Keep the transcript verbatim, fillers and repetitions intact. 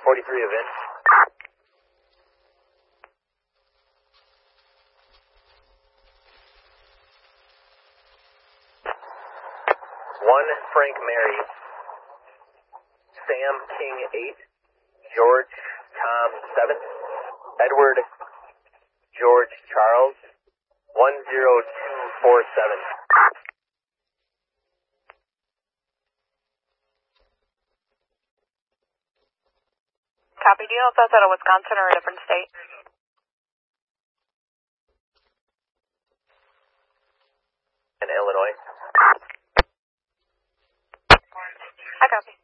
forty-three event. One Frank Mary, Sam King eight, George Tom seven, Edward George Charles one zero two four seven. Copy. Do you know if that's out of Wisconsin or a different state? In Illinois. I copy.